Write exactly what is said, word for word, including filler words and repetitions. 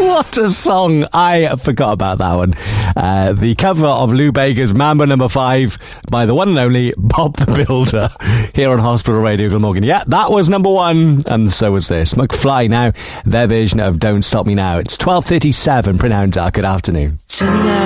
What a song. I forgot about that one. Uh, the cover of Lou Bega's Mambo Number Five by the one and only Bob the Builder here on Hospital Radio Glamorgan. Yeah, that was number one, and so was this. McFly now, their version of Don't Stop Me Now. It's twelve thirty-seven. Prynhawn Da, good afternoon. Tonight.